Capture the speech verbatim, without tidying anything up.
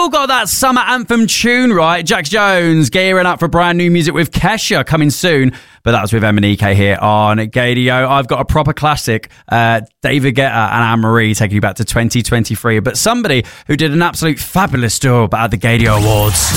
Still got that summer anthem tune, right? Jax Jones gearing up for brand new music with Kesha coming soon. But that was with M and E K here on Gaydio. I've got a proper classic, uh, David Guetta and Anne-Marie taking you back to twenty twenty-three. But somebody who did an absolute fabulous job at the Gaydio Awards.